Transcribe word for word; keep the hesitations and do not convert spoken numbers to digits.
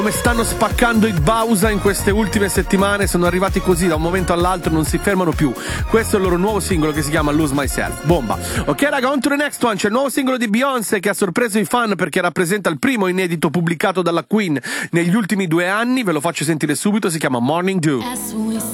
Come stanno spaccando i Bausa in queste ultime settimane, sono arrivati così da un momento all'altro, non si fermano più. Questo è il loro nuovo singolo che si chiama Lose Myself. Bomba. Ok raga, on to the next one. C'è il nuovo singolo di Beyoncé che ha sorpreso i fan perché rappresenta il primo inedito pubblicato dalla Queen negli ultimi due anni. Ve lo faccio sentire subito, si chiama Morning Dew.